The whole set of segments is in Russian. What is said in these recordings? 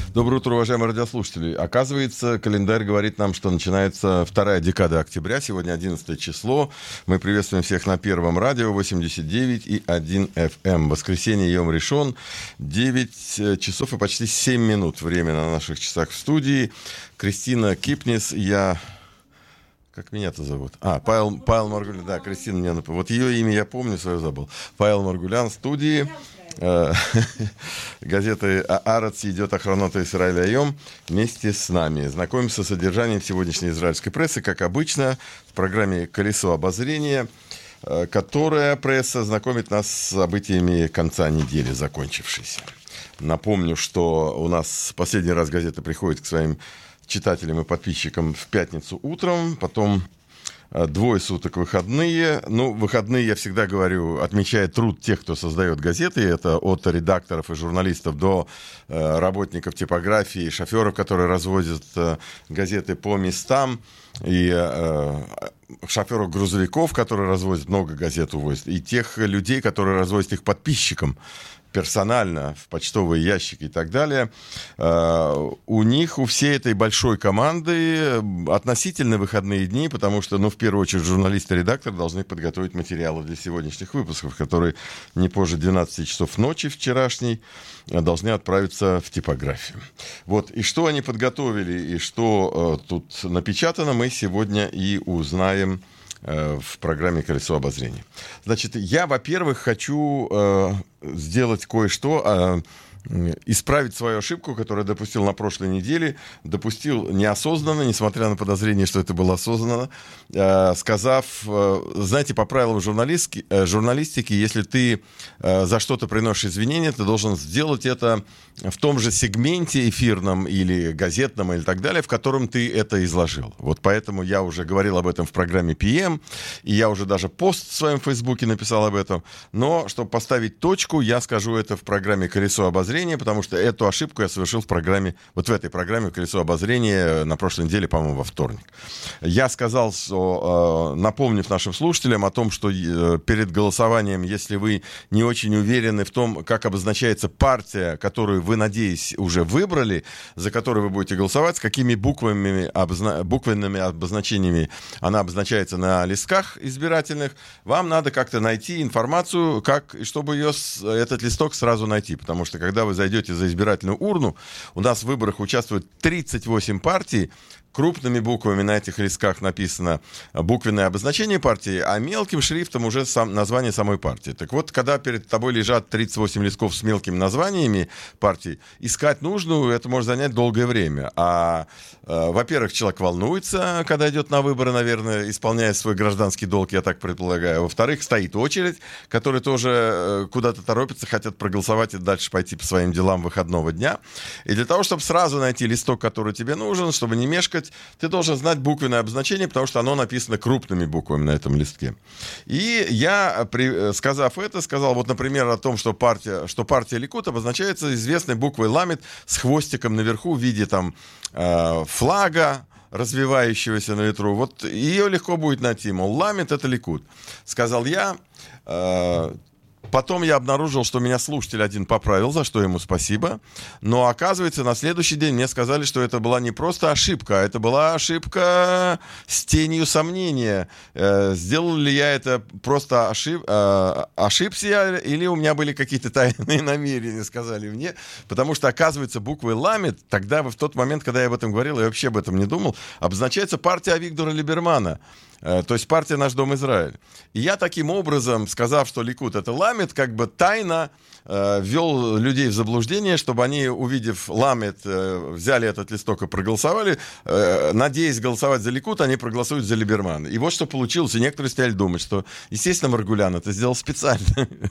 Доброе утро, уважаемые радиослушатели. Оказывается, календарь говорит нам, что начинается вторая декада октября. Сегодня 11 число. Мы приветствуем всех на Первом радио 89,1 FM. Воскресенье, Йом Ришон. 9 часов и почти 7 минут. Время на наших часах в студии. Кристина Кипнис. Как меня-то зовут? Павел Маргулян. Да, Кристина мне напомнила. Вот ее имя я помню, свое забыл. Павел Маргулян в студии. Газеты «Аарец» идет охранота Исраэль Айом вместе с нами. Знакомимся с содержанием сегодняшней израильской прессы, как обычно, в программе «Колесо обозрения», которая пресса знакомит нас с событиями конца недели, закончившейся. Напомню, что у нас последний раз газета приходит к своим читателям и подписчикам в пятницу утром, потом 2 суток выходные. Выходные, я всегда говорю, отмечает труд тех, кто создает газеты. Это от редакторов и журналистов до работников типографии, шоферов, которые развозят газеты по местам, и шоферов грузовиков, которые развозят, много газет увозят, и тех людей, которые развозят их подписчикам персонально в почтовые ящики и так далее. У них, у всей этой большой команды относительно выходные дни, потому что, в первую очередь, журналисты и редакторы должны подготовить материалы для сегодняшних выпусков, которые не позже 12 часов ночи вчерашней должны отправиться в типографию. Вот. И что они подготовили, и что тут напечатано, мы сегодня и узнаем в программе «Колесо обозрения». Значит, я, во-первых, хочу сделать кое-что, исправить свою ошибку, которую я допустил на прошлой неделе. Допустил неосознанно, несмотря на подозрение, что это было осознанно, сказав, знаете, по правилам журналистики, если ты за что-то приносишь извинения, ты должен сделать это в том же сегменте эфирном или газетном или так далее, в котором ты это изложил. Вот поэтому я уже говорил об этом в программе PM, и я уже даже пост в своем Фейсбуке написал об этом. Но, чтобы поставить точку, я скажу это в программе «Колесо обозрения», потому что эту ошибку я совершил в этой программе «Колесо обозрения» на прошлой неделе, по-моему, во вторник. Я сказал, что, напомнив нашим слушателям о том, что перед голосованием, если вы не очень уверены в том, как обозначается партия, которую вы, надеюсь, уже выбрали, за которую вы будете голосовать, с какими буквенными обозначениями она обозначается на листках избирательных, вам надо как-то найти информацию, чтобы этот листок сразу найти. Потому что, когда вы зайдете за избирательную урну, у нас в выборах участвует 38 партий, крупными буквами на этих листках написано буквенное обозначение партии, а мелким шрифтом уже название самой партии. Так вот, когда перед тобой лежат 38 листков с мелкими названиями партий, искать нужную, это может занять долгое время. Во-первых, человек волнуется, когда идет на выборы, наверное, исполняя свой гражданский долг, я так предполагаю. Во-вторых, стоит очередь, которые тоже куда-то торопятся, хотят проголосовать и дальше пойти по своим делам выходного дня. И для того, чтобы сразу найти листок, который тебе нужен, чтобы не мешкать, ты должен знать буквенное обозначение, потому что оно написано крупными буквами на этом листке. И я, сказав это, сказал, вот, например, о том, что партия Ликут обозначается известной буквой ламет с хвостиком наверху в виде флага, развивающегося на ветру. Вот ее легко будет найти. Мол, ламет — это Ликут. Сказал я. Потом я обнаружил, что меня слушатель один поправил, за что ему спасибо. Но, оказывается, на следующий день мне сказали, что это была не просто ошибка, а это была ошибка с тенью сомнения. Сделал ли я это просто ошибся я, или у меня были какие-то тайные намерения, сказали мне. Потому что, оказывается, буквой «ламет», тогда, в тот момент, когда я об этом говорил, я вообще об этом не думал, обозначается партия Авигдора Либермана. То есть партия «Наш Дом Израиль». И я таким образом, сказав, что Ликут — это ламет, как бы тайно ввел людей в заблуждение, чтобы они, увидев ламет, взяли этот листок и проголосовали. Надеясь голосовать за Ликут, они проголосуют за Либермана. И вот что получилось. И некоторые стали думать, что, естественно, Маргулян это сделал специально.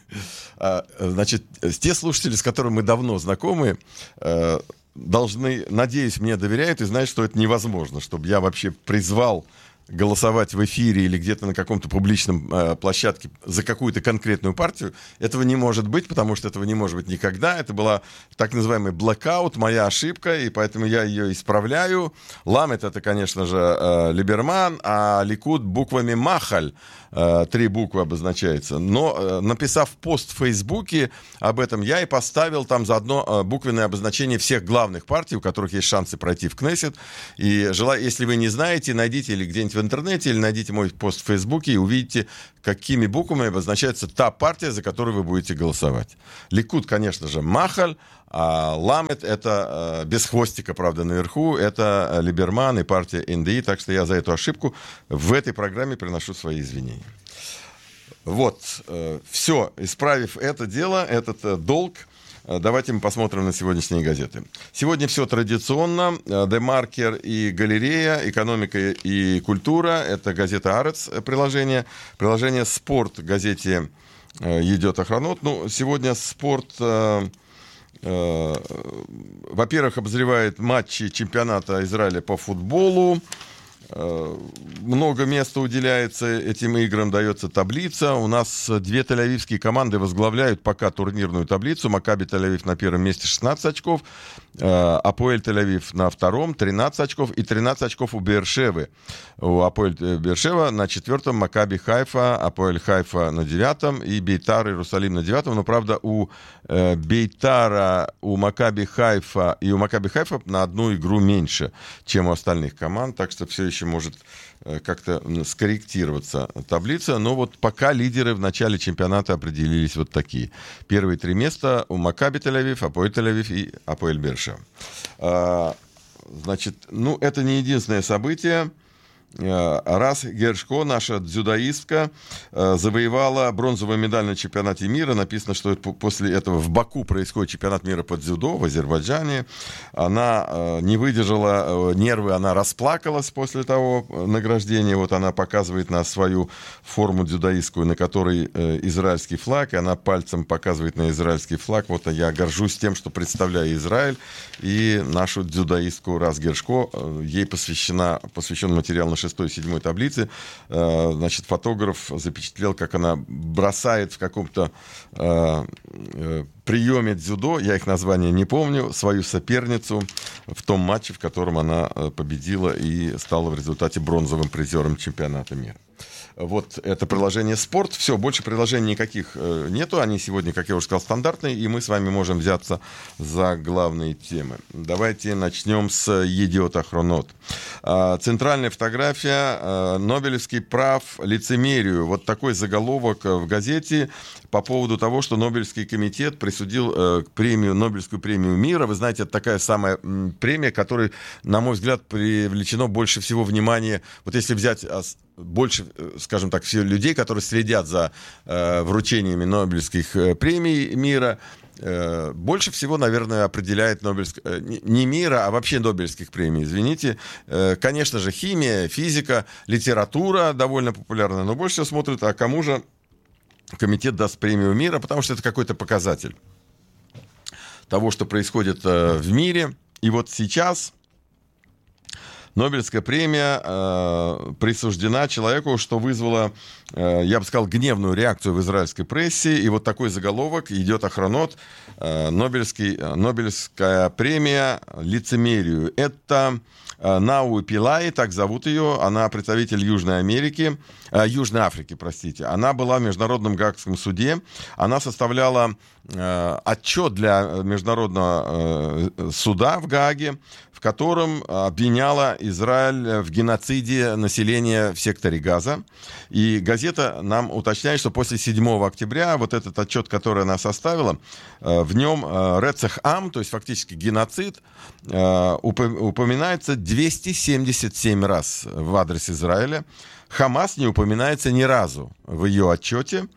Значит, те слушатели, с которыми мы давно знакомы, должны, надеюсь, мне доверяют и знают, что это невозможно, чтобы я вообще призвал голосовать в эфире или где-то на каком-то публичном площадке за какую-то конкретную партию. Этого не может быть, потому что этого не может быть никогда. Это была так называемый blackout, моя ошибка, и поэтому я ее исправляю. Ламет — это, конечно же, Либерман, а Ликуд буквами Махаль. 3 буквы обозначается. Но, написав пост в Фейсбуке об этом, я и поставил там заодно буквенное обозначение всех главных партий, у которых есть шансы пройти в Кнессет. И если вы не знаете, найдите или где-нибудь в интернете, или найдите мой пост в Фейсбуке и увидите, какими буквами обозначается та партия, за которую вы будете голосовать. Ликуд, конечно же, Махаль, а Ламет — это без хвостика, правда, наверху, это Либерман и партия НДИ, так что я за эту ошибку в этой программе приношу свои извинения. Вот, все, исправив это дело, этот долг, давайте мы посмотрим на сегодняшние газеты. Сегодня все традиционно. Демаркер и Галерея, Экономика и культура. Это газета Арец, приложение. Приложение Спорт газете Едет Охранот. Ну, сегодня спорт, во-первых, обозревает матчи чемпионата Израиля по футболу. Много места уделяется этим играм, дается таблица. У нас 2 тель-авивские команды возглавляют пока турнирную таблицу. Макаби Тель-Авив на первом месте 16 очков, Апоэль Тель-Авив на втором 13 очков и 13 очков у Беэр-Шевы. У Апоэль Беэр-Шева на 4-м, Макаби Хайфа, Апоэль Хайфа на 9-м и Бейтар Иерусалим на 9-м. Но, правда, у Бейтара, у Макаби Хайфа и у Макаби Хайфа на 1 игру меньше, чем у остальных команд. Так что все еще может как-то скорректироваться таблица. Но вот пока лидеры в начале чемпионата определились вот такие. Первые 3 места у Макаби Тель-Авив, Апоэль Тель-Авив и Апоэль Беэр-Шева. Значит, ну, это не единственное событие. Раз Гершко, наша дзюдоистка, завоевала бронзовую медаль на чемпионате мира. Написано, что после этого в Баку происходит чемпионат мира по дзюдо в Азербайджане. Она не выдержала нервы, она расплакалась после того награждения. Вот она показывает на свою форму дзюдоистскую, на которой израильский флаг, и она пальцем показывает на израильский флаг. Вот я горжусь тем, что представляю Израиль и нашу дзюдоистку Раз Гершко. Ей посвящен материал на 6-7 таблице. Значит, фотограф запечатлел, как она бросает в каком-то приеме дзюдо, я их название не помню, свою соперницу в том матче, в котором она победила и стала в результате бронзовым призером чемпионата мира. Вот это приложение «Спорт». Все, больше приложений никаких нету. Они сегодня, как я уже сказал, стандартные, и мы с вами можем взяться за главные темы. Давайте начнем с «Едет Охронот». Центральная фотография «Нобелевский прав лицемерию». Вот такой заголовок в газете по поводу того, что Нобелевский комитет присудил Нобелевскую премию мира. Вы знаете, это такая самая премия, которой, на мой взгляд, привлечено больше всего внимания. Вот если взять больше, скажем так, всех людей, которые следят за вручениями Нобелевских премий мира, больше всего, наверное, определяет не мира, а вообще Нобелевских премий, извините. Конечно же, химия, физика, литература довольно популярна, но больше всего смотрят, а кому же комитет даст премию мира, потому что это какой-то показатель того, что происходит в мире. И вот сейчас Нобелевская премия присуждена человеку, что вызвало, я бы сказал, гневную реакцию в израильской прессе. И вот такой заголовок «Едет Охранот». Нобелевская премия лицемерию. Это Нау Пилай, так зовут ее. Она представитель Южной Африки, простите. Она была в Международном Гаагском суде. Она составляла отчет для Международного суда в Гааге, в котором обвиняла Израиль в геноциде населения в секторе Газа. И газета нам уточняет, что после 7 октября вот этот отчет, который она составила, в нем Рецех Ам, то есть фактически геноцид, упоминается 277 раз в адрес Израиля. Хамас не упоминается ни разу в ее отчете.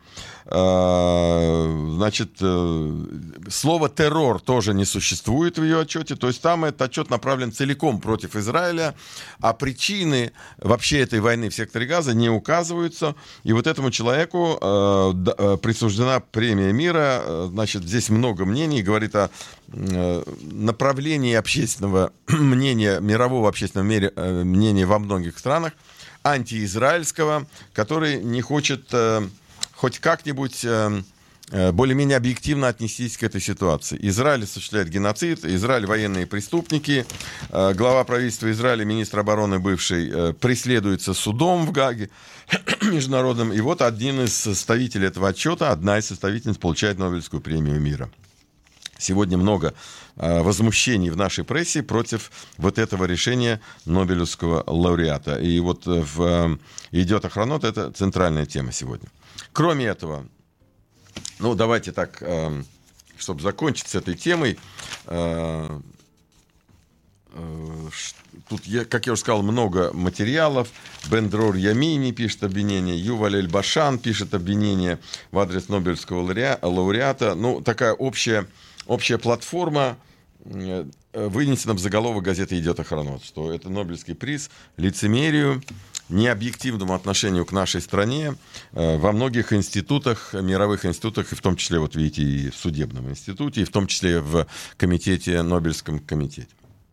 Значит, слово «террор» тоже не существует в ее отчете. То есть там этот отчет направлен целиком против Израиля, а причины вообще этой войны в секторе Газа не указываются. И вот этому человеку присуждена премия мира. Значит, здесь много мнений. Говорит о направлении общественного мнения, мирового общественного мнения во многих странах. антиизраильского, который не хочет хоть как-нибудь более-менее объективно отнестись к этой ситуации. Израиль осуществляет геноцид, Израиль военные преступники, глава правительства Израиля, министр обороны бывший, преследуется судом в Гааге международным. И вот один из составителей этого отчета, одна из составительниц, получает Нобелевскую премию мира. Сегодня много возмущений в нашей прессе против вот этого решения Нобелевского лауреата. И вот «Идет охранот» — это центральная тема сегодня. Кроме этого, ну, давайте так, чтобы закончить с этой темой, тут, как я уже сказал, много материалов. Бен-Дрор Ямини пишет обвинение, Юваль Эль-Башан пишет обвинение в адрес Нобелевского лауреата. Ну, такая общая платформа вынесена в заголовок газеты «Идет охранот», что это Нобелевский приз лицемерию, необъективному отношению к нашей стране во многих институтах, мировых институтах, и в том числе, вот видите, и в судебном институте, и в том числе в комитете, Нобелевском комитете.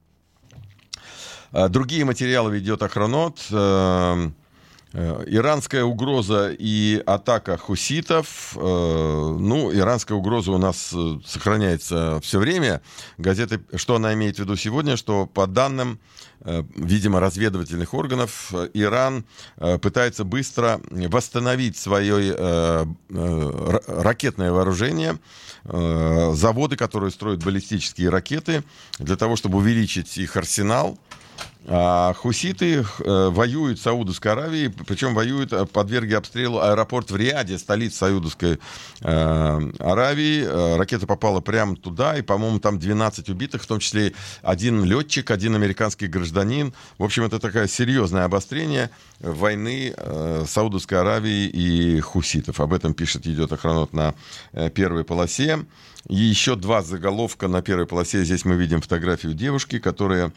Другие материалы ведет охранот. Иранская угроза и атака хуситов. Ну, иранская угроза у нас сохраняется все время. Газета, что она имеет в виду сегодня, что по данным, видимо, разведывательных органов, Иран пытается быстро восстановить свое ракетное вооружение, заводы, которые строят баллистические ракеты, для того, чтобы увеличить их арсенал. А хуситы воюют в Саудовской Аравии, причем воюют, подвергли обстрелу аэропорт в Риаде, столица Саудовской Аравии. Ракета попала прямо туда, и, по-моему, там 12 убитых, в том числе один летчик, один американский гражданин. В общем, это такое серьезное обострение войны Саудовской Аравии и хуситов. Об этом пишет «Идет охранот» на первой полосе. И еще два заголовка на первой полосе. Здесь мы видим фотографию девушки, которая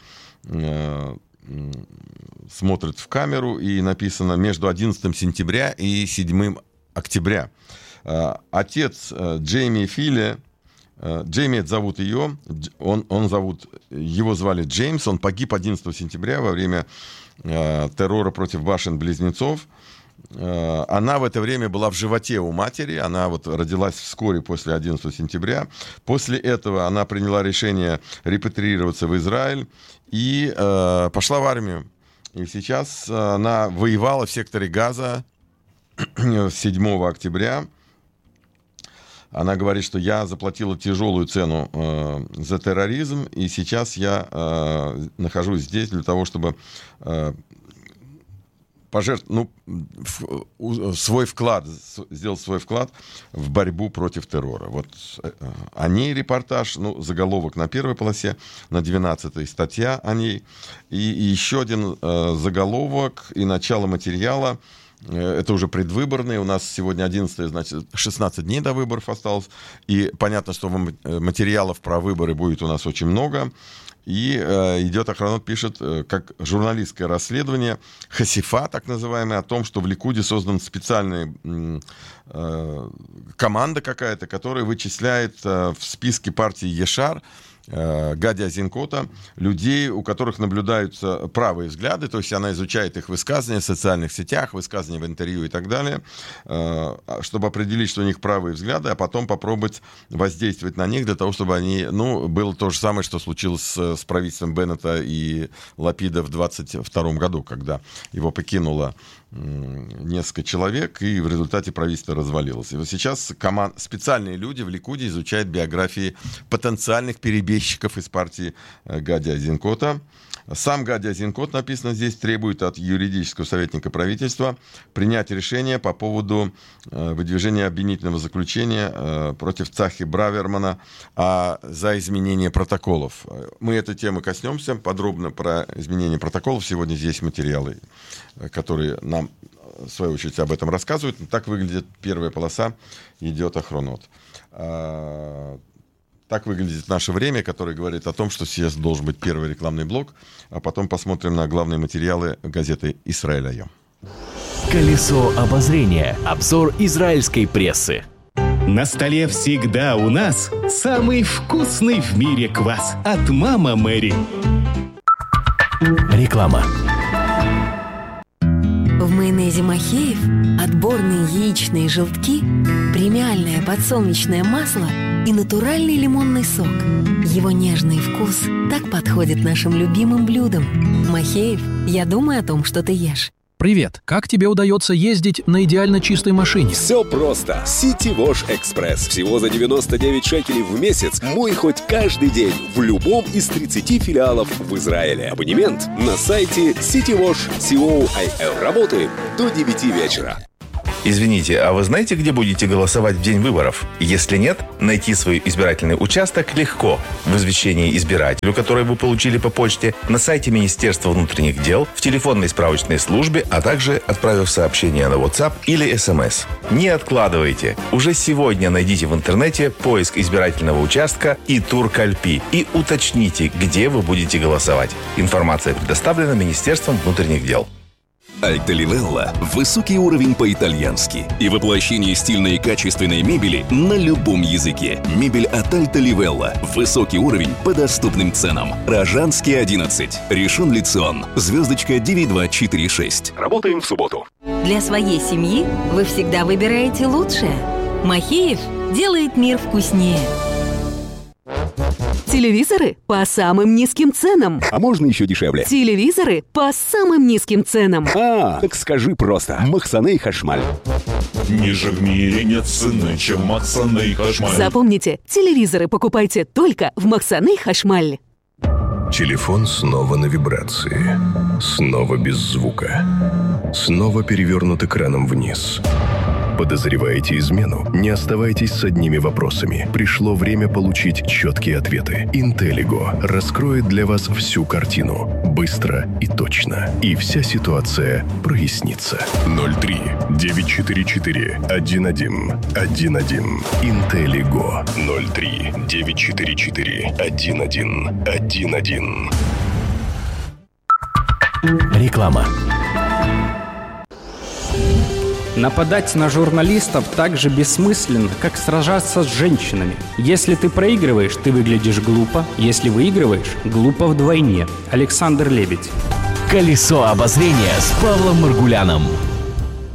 смотрит в камеру, и написано «Между 11 сентября и 7 октября». Отец Джейми Филли, Джейми зовут ее, его звали Джеймс, он погиб 11 сентября во время террора против башен-близнецов. Она в это время была в животе у матери, она вот родилась вскоре после 11 сентября. После этого она приняла решение репатриироваться в Израиль и пошла в армию. И сейчас она воевала в секторе Газа 7 октября. Она говорит, что я заплатила тяжелую цену за терроризм, и сейчас я нахожусь здесь для того, чтобы сделать свой вклад в борьбу против террора. Вот о ней репортаж, заголовок на первой полосе, на 12-й статья о ней. И еще один заголовок и начало материала. Это уже предвыборные. У нас сегодня 11, значит, 16 дней до выборов осталось. И понятно, что материалов про выборы будет у нас очень много. И «Идет охранот» пишет, как журналистское расследование, хасифа, так называемое, о том, что в Ликуде создана специальная команда какая-то, которая вычисляет в списке партии Ешар, Гади Азинкота, людей, у которых наблюдаются правые взгляды, то есть она изучает их высказывания в социальных сетях, высказывания в интервью и так далее, чтобы определить, что у них правые взгляды, а потом попробовать воздействовать на них для того, чтобы они, было то же самое, что случилось с правительством Беннета и Лапида в 2022 году, когда его покинуло несколько человек, и в результате правительство развалилось. И вот сейчас специальные люди в Ликуде изучают биографии потенциальных перебежчиков из партии Гади Азинкота. Сам Гади Азинкот, написано здесь, требует от юридического советника правительства принять решение по поводу выдвижения обвинительного заключения против Цахи Бравермана за изменение протоколов. Мы этой темы коснемся подробно про изменение протоколов. Сегодня здесь материалы, которые нам, в свою очередь, об этом рассказывают. Так выглядит первая полоса «Идет охранот». Так выглядит наше время, которое говорит о том, что сейчас должен быть первый рекламный блок, а потом посмотрим на главные материалы газеты «Исраэль Айом». Колесо обозрения. Обзор израильской прессы. На столе всегда у нас самый вкусный в мире квас от «Мама Мэри». Реклама. В майонезе Махеев отборные яичные желтки, премиальное подсолнечное масло и натуральный лимонный сок. Его нежный вкус так подходит нашим любимым блюдам. Махеев, я думаю о том, что ты ешь. Привет! Как тебе удается ездить на идеально чистой машине? Все просто. Ситивош Экспресс. Всего за 99 шекелей в месяц. Мой хоть каждый день. В любом из 30 филиалов в Израиле. Абонемент на сайте citywash.co.il. Работаем до 9 вечера. Извините, а вы знаете, где будете голосовать в день выборов? Если нет, найти свой избирательный участок легко. В извещении избирателю, которое вы получили по почте, на сайте Министерства внутренних дел, в телефонной справочной службе, а также отправив сообщение на WhatsApp или SMS. Не откладывайте. Уже сегодня найдите в интернете поиск избирательного участка Итур Кальпи и уточните, где вы будете голосовать. Информация предоставлена Министерством внутренних дел. Альта Ливелла – высокий уровень по-итальянски и воплощение стильной и качественной мебели на любом языке. Мебель от Альта Ливелла – высокий уровень по доступным ценам. Рожанский 11, Ришон Лецион, звездочка 9246. Работаем в субботу. Для своей семьи вы всегда выбираете лучшее. Махеев делает мир вкуснее. Телевизоры по самым низким ценам. А можно еще дешевле? Телевизоры по самым низким ценам. Так скажи просто. Махсаней Хашмаль. Ниже в мире нет цены, чем Махсаней Хашмаль. Запомните, телевизоры покупайте только в Махсаней Хашмаль. Телефон снова на вибрации. Снова без звука. Снова перевернут экраном вниз. Подозреваете измену? Не оставайтесь с одними вопросами. Пришло время получить четкие ответы. Интеллиго раскроет для вас всю картину. Быстро и точно. И вся ситуация прояснится. 03-944-11-11. Интеллиго. 03-944-11-11. Реклама. Нападать на журналистов так же бессмысленно, как сражаться с женщинами. Если ты проигрываешь, ты выглядишь глупо. Если выигрываешь, глупо вдвойне. Александр Лебедь. Колесо обозрения с Павлом Маргуляном.